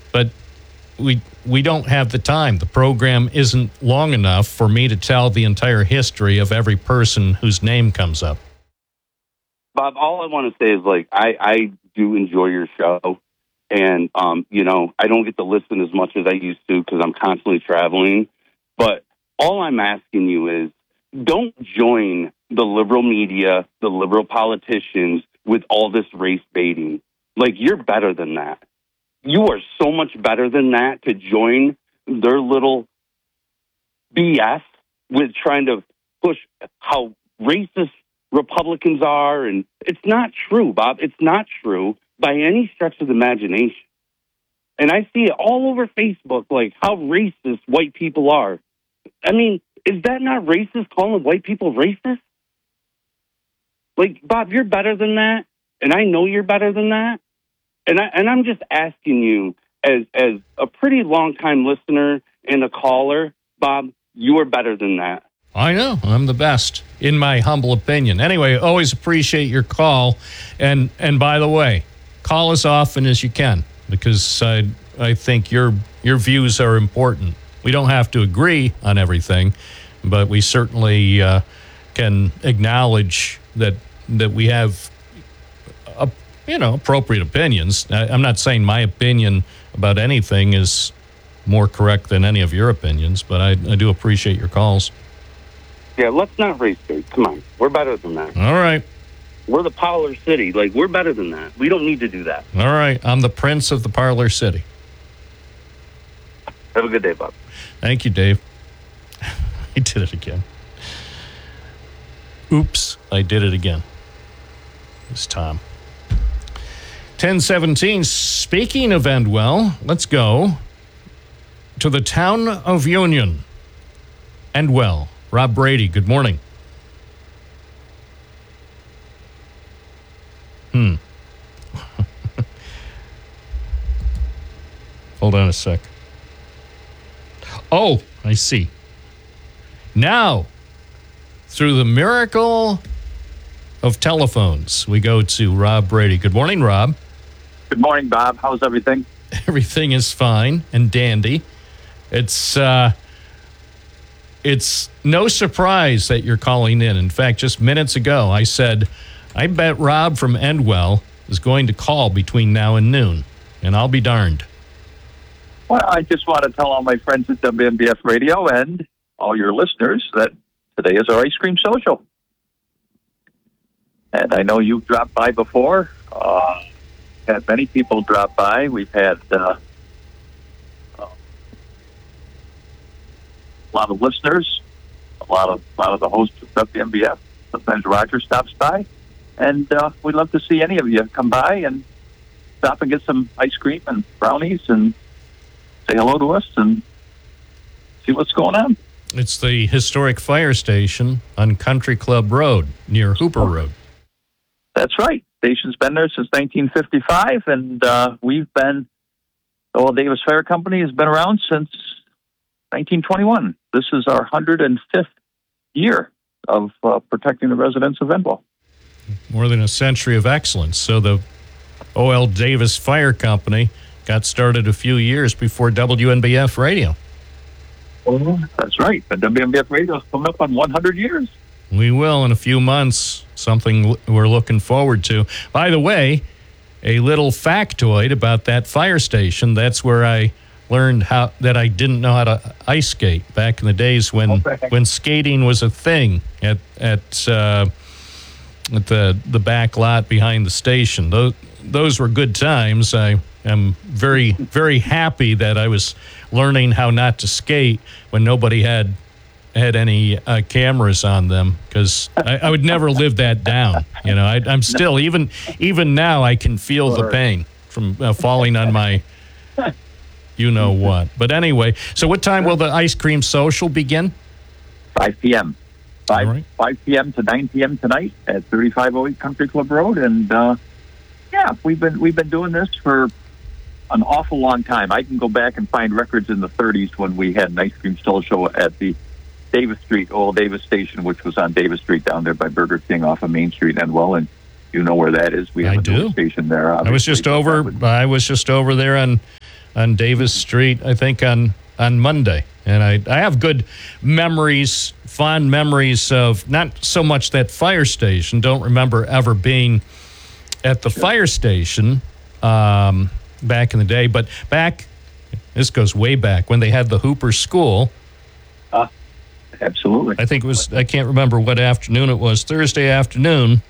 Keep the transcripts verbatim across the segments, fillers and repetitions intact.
but we we don't have the time. The program isn't long enough for me to tell the entire history of every person whose name comes up. Bob, all I want to say is, like, I, I do enjoy your show. And, um, you know, I don't get to listen as much as I used to because I'm constantly traveling. But all I'm asking you is don't join the liberal media, the liberal politicians with all this race baiting. Like, you're better than that. You are so much better than that to join their little B S with trying to push how racist Republicans are. And it's not true, Bob. It's not true by any stretch of the imagination. And I see it all over Facebook, like how racist white people are. I mean, is that not racist, calling white people racist? Like, Bob, you're better than that. And I know you're better than that. And, I, and I'm just asking you, as as a pretty long-time listener and a caller, Bob, you are better than that. I know. I'm the best, in my humble opinion. Anyway, always appreciate your call. And and by the way, call as often as you can, because I, I think your your views are important. We don't have to agree on everything, but we certainly uh, can acknowledge that that we have a, you know, appropriate opinions. I, I'm not saying my opinion about anything is more correct than any of your opinions, but I, I do appreciate your calls. Yeah, let's not race bait. Come on. We're better than that. All right. We're the Parlor City. Like, we're better than that. We don't need to do that. All right. I'm the prince of the Parlor City. Have a good day, Bob. Thank you, Dave. I did it again. Oops, I did it again. It's Tom. ten seventeen. Speaking of Endwell, let's go to the town of Union. Endwell. Rob Brady, good morning. Hmm. Hold on a sec. Oh, I see. Now, through the miracle of telephones, we go to Rob Brady. Good morning, Rob. Good morning, Bob. How's everything? Everything is fine and dandy. It's uh, it's no surprise that you're calling in. In fact, just minutes ago, I said, I bet Rob from Endwell is going to call between now and noon, and I'll be darned. Well, I just want to tell all my friends at W M B F Radio and all your listeners that today is our ice cream social. And I know you've dropped by before. Uh, had many people drop by. We've had uh, uh, a lot of listeners, a lot of a lot of the hosts of W M B F. Sometimes Roger stops by, and uh, we'd love to see any of you come by and stop and get some ice cream and brownies and say hello to us and see what's going on. It's the historic fire station on Country Club Road near Hooper Road. That's right. Station's been there since nineteen fifty-five, and uh, we've been, the Oil Davis Fire Company has been around since nineteen twenty-one. This is our one hundred fifth year of uh, protecting the residents of Endwell. More than a century of excellence. So the O L Davis Fire Company got started a few years before W M B F Radio. Well, that's right. The W M B F Radio is coming up on one hundred years. We will in a few months. Something we're looking forward to. By the way, a little factoid about that fire station. That's where I learned how that I didn't know how to ice skate back in the days when Okay. when skating was a thing at at uh, at the the back lot behind the station. Those those were good times. I am very very happy that I was learning how not to skate when nobody had had any uh, cameras on them, because I, I would never live that down. You know, I, I'm still even even now I can feel the pain from uh, falling on my you know what. But anyway, so what time will the ice cream social begin? five p.m. five, All right. five p.m. to nine p.m. tonight at thirty-five oh eight Country Club Road. And, uh, yeah, we've been we've been doing this for an awful long time. I can go back and find records in the thirties when we had an ice cream social at the Davis Street, Old Davis Station, which was on Davis Street down there by Burger King off of Main Street, Endwell. And you know where that is. We have I a do. new station there. I was just obviously. over. I was just over there on on Davis Street, I think on, on Monday. And I, I have good memories, fond memories of not so much that fire station. Don't remember ever being at the sure. fire station um, back in the day. But back, this goes way back, when they had the Hooper School. Uh, absolutely. I think it was, I can't remember what afternoon it was, Thursday afternoon.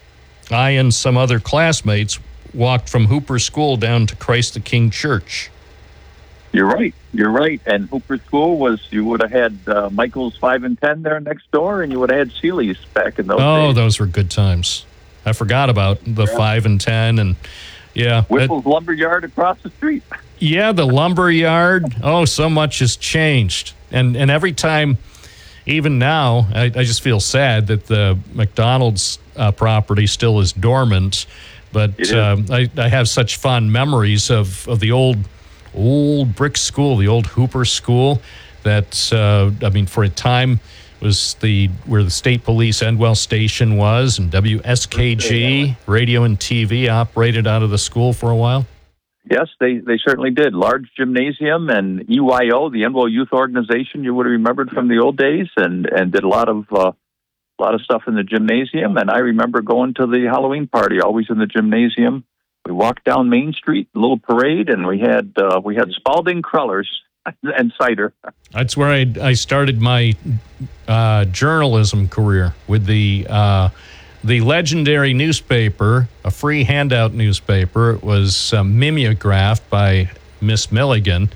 I and some other classmates walked from Hooper School down to Christ the King Church. You're right. You're right. And Hooper School was, you would have had uh, Michael's five and ten there next door, and you would have had Seeley's back in those oh, days. Oh, those were good times. I forgot about the yeah. five and ten, and yeah. Whipple's that, Lumberyard across the street. Yeah, the Lumberyard. Oh, so much has changed. And and every time, even now, I, I just feel sad that the McDonald's uh, property still is dormant. But uh, I, I have such fond memories of, of the old old brick school, the old Hooper School, that, uh, I mean, for a time was the where the State Police Endwell Station was, and W S K G, radio and T V, operated out of the school for a while. Yes, they, they certainly did. Large gymnasium, and E Y O, the Endwell Youth Organization, you would have remembered from the old days, and, and did a lot of uh, a lot of stuff in the gymnasium. And I remember going to the Halloween party, always in the gymnasium. We walked down Main Street, a little parade, and we had uh, we had Spalding crullers and cider. That's where I I started my uh, journalism career with the uh, the legendary newspaper, a free handout newspaper. It was uh, mimeographed by Miss Milligan,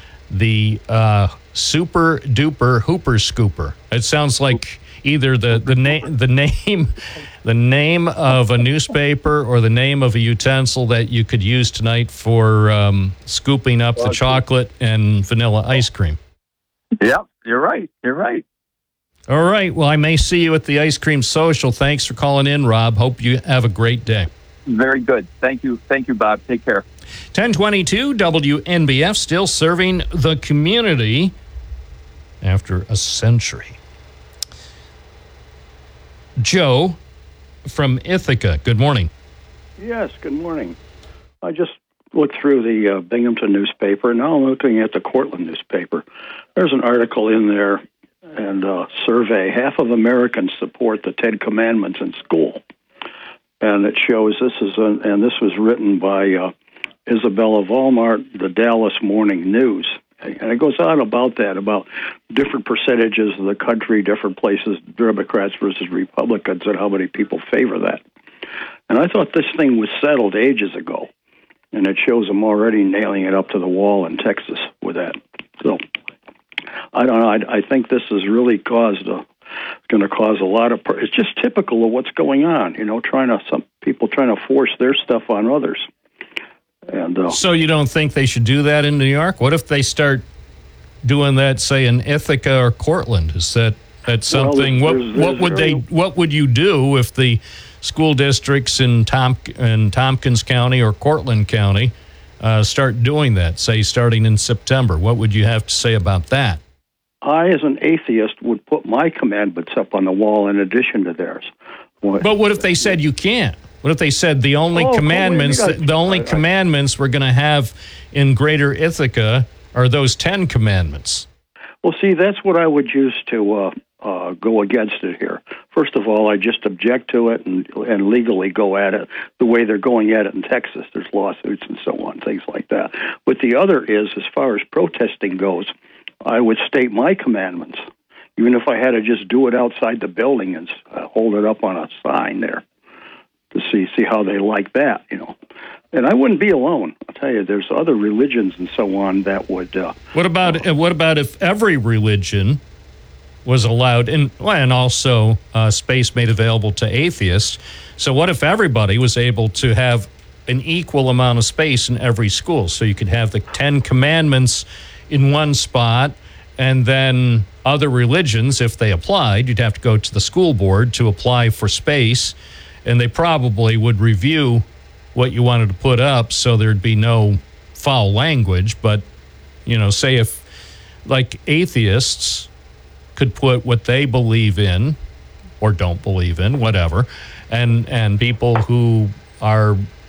the uh, Super Duper Hooper Scooper. It sounds like either the the name the name. the name of a newspaper or the name of a utensil that you could use tonight for um, scooping up the chocolate and vanilla ice cream. Yep, you're right. You're right. All right. Well, I may see you at the Ice Cream Social. Thanks for calling in, Rob. Hope you have a great day. Very good. Thank you. Thank you, Bob. Take care. ten twenty-two W N B F, still serving the community after a century. Joe from Ithaca. Good morning. Yes, good morning. I just looked through the uh, Binghamton newspaper. Now I'm looking at the Cortland newspaper. There's an article in there and a survey. Half of Americans support the Ten Commandments in school. And it shows this is, a, and this was written by uh, Isabella Walmart, the Dallas Morning News. And it goes on about that, about different percentages of the country, different places, Democrats versus Republicans, and how many people favor that. And I thought this thing was settled ages ago, and it shows them already nailing it up to the wall in Texas with that. So I don't know. I, I think this has really caused a, going to cause a lot of. It's just typical of what's going on. You know, trying to some people trying to force their stuff on others. And, uh, so you don't think they should do that in New York? What if they start doing that, say, in Ithaca or Cortland? Is that that's something? Well, there's, there's, what what would they? What would you do if the school districts in Tom in Tompkins County or Cortland County uh, start doing that? Say, starting in September. What would you have to say about that? I, as an atheist, would put my commandments up on the wall in addition to theirs. What, but what if they said you can't? What if they said the only oh, commandments, got, the only I, I, commandments we're going to have in Greater Ithaca are those Ten Commandments? Well, see, that's what I would use to uh, uh, go against it here. First of all, I just object to it and, and legally go at it the way they're going at it in Texas. There's lawsuits and so on, things like that. But the other is, as far as protesting goes, I would state my commandments, even if I had to just do it outside the building and uh, hold it up on a sign there. To see see how they like that, you know. And I wouldn't be alone. I'll tell you, there's other religions and so on that would... Uh, what about uh, what about if every religion was allowed, and, and also uh, space made available to atheists? So what if everybody was able to have an equal amount of space in every school? So you could have the Ten Commandments in one spot, and then other religions, if they applied, you'd have to go to the school board to apply for space, and they probably would review what you wanted to put up so there'd be no foul language. But, you know, say if, like, atheists could put what they believe in or don't believe in, whatever, and and people who are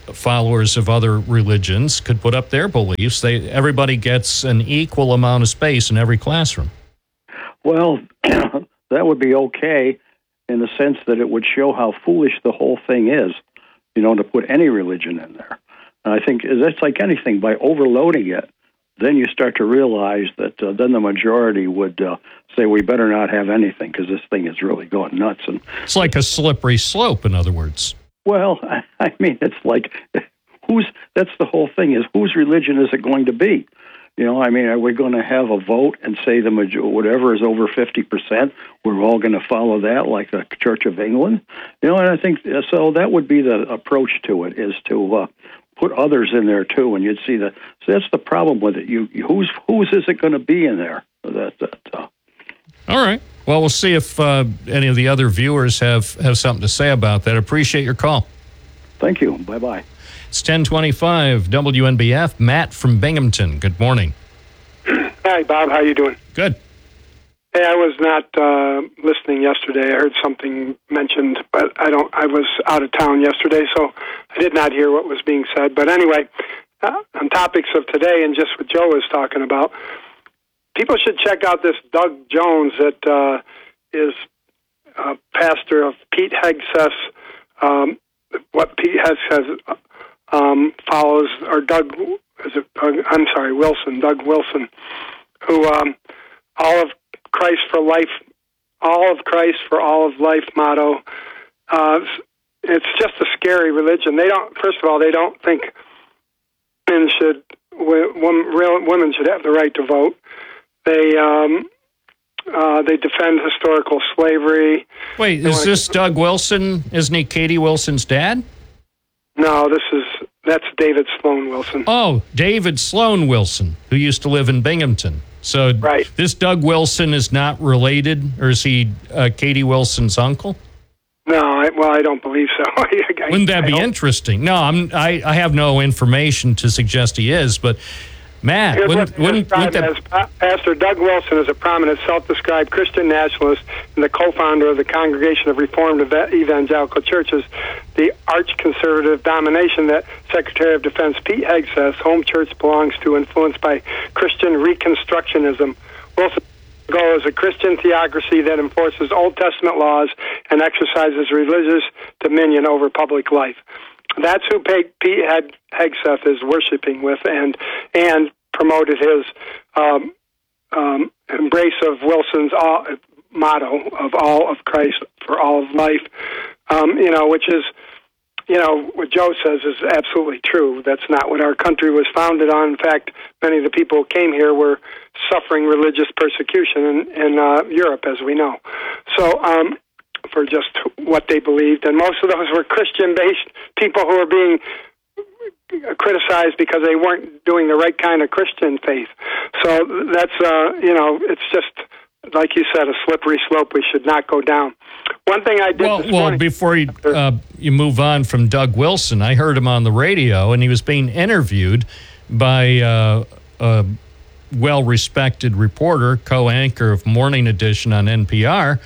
followers of other religions could put up their beliefs. They everybody gets an equal amount of space in every classroom. Well, that would be okay in the sense that it would show how foolish the whole thing is, you know, to put any religion in there. And I think that's like anything. By overloading it, then you start to realize that uh, then the majority would uh, say we better not have anything because this thing is really going nuts. And it's like a slippery slope, in other words. Well, I, I mean, it's like who's that's the whole thing is whose religion is it going to be? You know, I mean, are we going to have a vote and say the major, whatever is over fifty percent, we're all going to follow that like the Church of England? You know, and I think so that would be the approach to it is to uh, put others in there too, and you'd see that. So that's the problem with it. You, who's whose is it going to be in there? That. that uh, all right. Well, we'll see if uh, any of the other viewers have, have something to say about that. Appreciate your call. Thank you. Bye-bye. It's ten twenty-five W N B F. Matt from Binghamton. Good morning. Hi, Bob. How you doing? Good. Hey, I was not uh, listening yesterday. I heard something mentioned, but I don't. I was out of town yesterday, so I did not hear what was being said. But anyway, uh, on topics of today and just what Joe was talking about, people should check out this Doug Jones that uh, is uh, pastor of Pete Hegseth's, um, what Pete Hegseth um, follows, or Doug, is it, uh, I'm sorry, Wilson, Doug Wilson, who um, all of Christ for life, all of Christ for all of life motto. Uh, it's just a scary religion. They don't, first of all, they don't think men should, women should have the right to vote. They um, uh, they defend historical slavery. Wait, is this Doug Wilson? Isn't he Katie Wilson's dad? No, this is that's David Sloan Wilson. Oh, David Sloan Wilson, who used to live in Binghamton. So right. This Doug Wilson is not related, or is he uh, Katie Wilson's uncle? No, I, well, I don't believe so. I, Wouldn't that I be don't. interesting? No, I'm. I, I have no information to suggest he is, but. Matt, Here's wouldn't, wouldn't, wouldn't that... as, Pastor Doug Wilson is a prominent self-described Christian nationalist and the co-founder of the Congregation of Reformed Evangelical Churches, the arch-conservative domination that Secretary of Defense Pete Hegseth's home church belongs to, influenced by Christian Reconstructionism. Wilson's goal is a Christian theocracy that enforces Old Testament laws and exercises religious dominion over public life. That's who Pete Hegseth is worshiping with, and and promoted his um, um, embrace of Wilson's all, motto of all of Christ for all of life. Um, you know, which is, you know, what Joe says is absolutely true. That's not what our country was founded on. In fact, many of the people who came here were suffering religious persecution in, in uh, Europe, as we know. So. Um, for just what they believed, and most of those were Christian-based people who were being criticized because they weren't doing the right kind of Christian faith. So that's, uh, you know, it's just, like you said, a slippery slope we should not go down. One thing I did well, this well, morning... before you, uh, you move on from Doug Wilson, I heard him on the radio, and he was being interviewed by uh, a well-respected reporter, co-anchor of Morning Edition on N P R,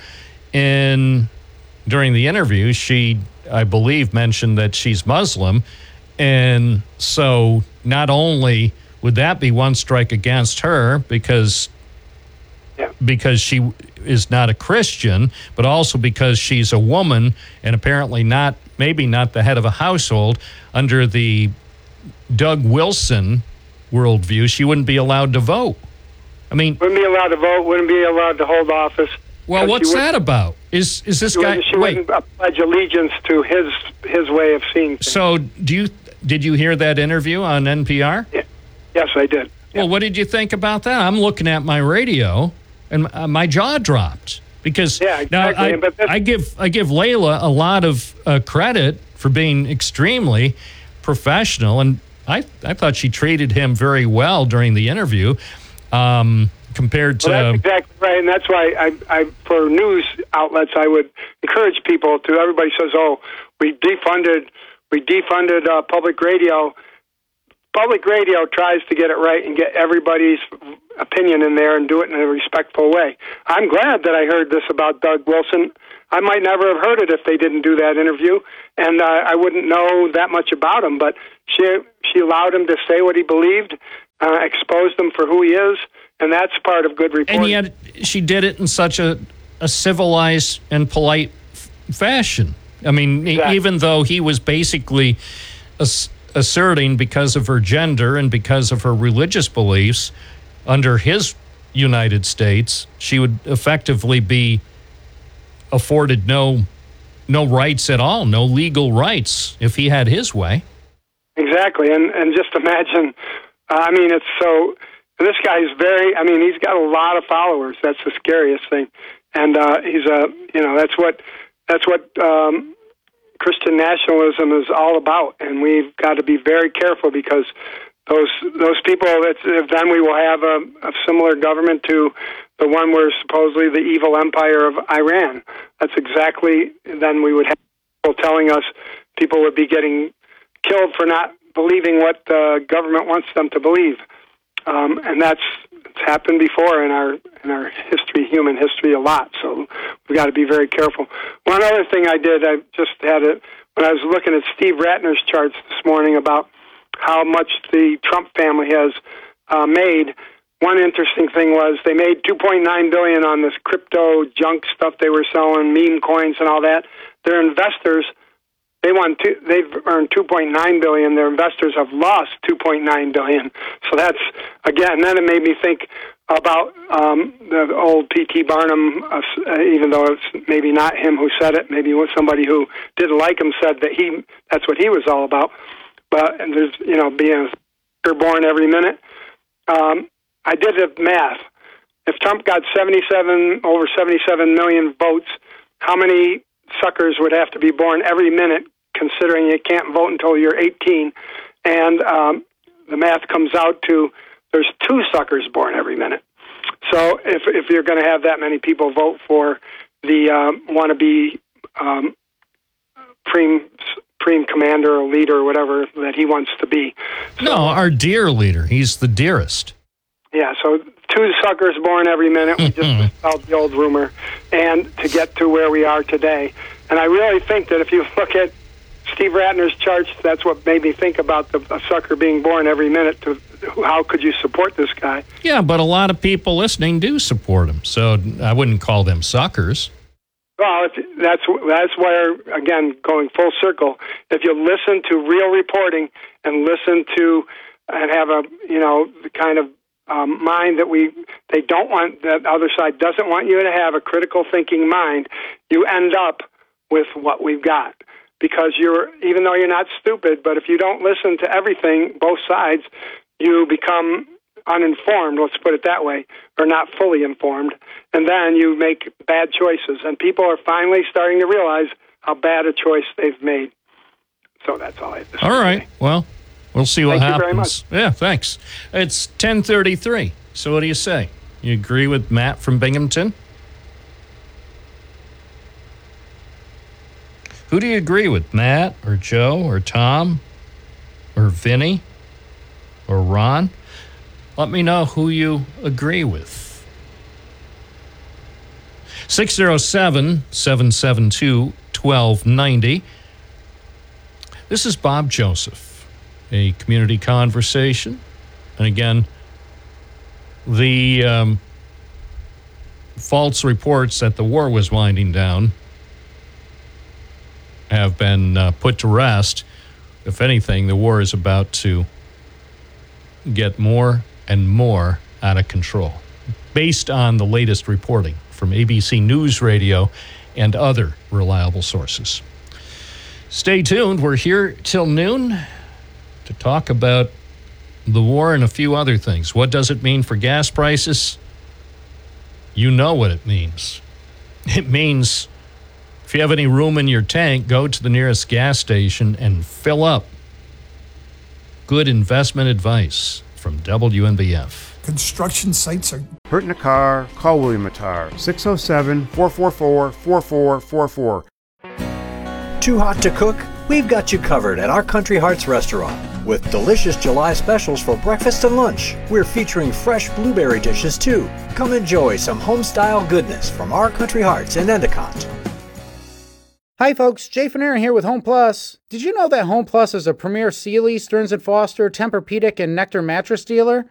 and during the interview, she, I believe, mentioned that she's Muslim. And so not only would that be one strike against her because, yeah. because she is not a Christian, but also because she's a woman and apparently not, maybe not the head of a household. Under the Doug Wilson worldview, she wouldn't be allowed to vote. I mean, wouldn't be allowed to vote, wouldn't be allowed to hold office. Well, what's that about? Is is this she guy? She wait. wouldn't pledge allegiance to his his way of seeing things. So, do you did you hear that interview on N P R? Yeah. Yes, I did. Well, what did you think about that? I'm looking at my radio, and my jaw dropped because yeah, exactly. now I, but I give I give Layla a lot of uh, credit for being extremely professional, and I I thought she treated him very well during the interview. Um, Compared to well, that's exactly right, and that's why I, I, for news outlets, I would encourage people to. Everybody says, "Oh, we defunded, we defunded uh, public radio." Public radio tries to get it right and get everybody's opinion in there and do it in a respectful way. I'm glad that I heard this about Doug Wilson. I might never have heard it if they didn't do that interview, and uh, I wouldn't know that much about him. But she she allowed him to say what he believed, uh, exposed him for who he is, and that's part of good reporting. And yet she did it in such a, a civilized and polite f- fashion. I mean, exactly. Even though he was basically ass- asserting because of her gender and because of her religious beliefs, under his United States, she would effectively be afforded no no rights at all, no legal rights if he had his way. Exactly, and and just imagine, uh, I mean, it's so, this guy's very, I mean, he's got a lot of followers. That's the scariest thing. And uh, he's a, you know, that's what, that's what um, Christian nationalism is all about. And we've got to be very careful because those those people, that's, then we will have a, a similar government to the one where supposedly the evil empire of Iran. That's exactly, then we would have people telling us people would be getting killed for not believing what the government wants them to believe. Um, and that's it's happened before in our in our history, human history, a lot. So we've got to be very careful. One other thing I did, I just had it when I was looking at Steve Ratner's charts this morning about how much the Trump family has uh, made. One interesting thing was they made two point nine billion dollars on this crypto junk stuff they were selling, meme coins and all that. Their investors, they won two, they've earned two point nine billion dollars. Their investors have lost two point nine billion dollars. So that's, again, then it made me think about um, the old P T Barnum, uh, even though it's maybe not him who said it, maybe it was somebody who didn't like him said that he that's what he was all about. But and there's, you know, being a born every minute. Um, I did the math. If Trump got seventy-seven over seventy-seven million votes, how many suckers would have to be born every minute, considering you can't vote until you're eighteen? And um, the math comes out to there's two suckers born every minute. So if if you're going to have that many people vote for the um, wannabe um, supreme supreme commander or leader or whatever that he wants to be. So, no, our dear leader. He's the dearest. Yeah, so two suckers born every minute. We just felt the old rumor, and to get to where we are today. And I really think that if you look at Steve Ratner's charts, that's what made me think about the a sucker being born every minute. To how could you support this guy? Yeah, but a lot of people listening do support him, so I wouldn't call them suckers. Well, if, that's that's where, again, going full circle, if you listen to real reporting and listen to and have a, you know, the kind of um, mind that we, they don't want, that other side doesn't want you to have a critical thinking mind, you end up with what we've got. Because you're, even though you're not stupid, but if you don't listen to everything, both sides, you become uninformed, let's put it that way, or not fully informed, and then you make bad choices. And people are finally starting to realize how bad a choice they've made. So that's all I have to say. All right. Well, we'll see what Thank happens. you very much. Yeah, thanks. It's ten thirty-three. So what do you say? You agree with Matt from Binghamton? Who do you agree with, Matt or Joe or Tom or Vinny or Ron? Let me know who you agree with. six oh seven, seven seven two, one two nine oh. This is Bob Joseph, a community conversation. And again, the um, false reports that the war was winding down have been uh, put to rest. If anything, the war is about to get more and more out of control, based on the latest reporting from A B C News Radio and other reliable sources. Stay tuned. We're here till noon to talk about the war and a few other things. What does it mean for gas prices? You know what it means. It means if you have any room in your tank, go to the nearest gas station and fill up. Good investment advice from W N B F. Construction sites are... Hurt in a car? Call William Attar. six oh seven, four four four, four four four four. Too hot to cook? We've got you covered at our Country Hearts restaurant. With delicious July specials for breakfast and lunch. We're featuring fresh blueberry dishes too. Come enjoy some home-style goodness from our Country Hearts in Endicott. Hi folks, Jay Fanera here with Home Plus. Did you know that Home Plus is a premier Sealy, Stearns and Foster, Tempur-Pedic, and Nectar mattress dealer?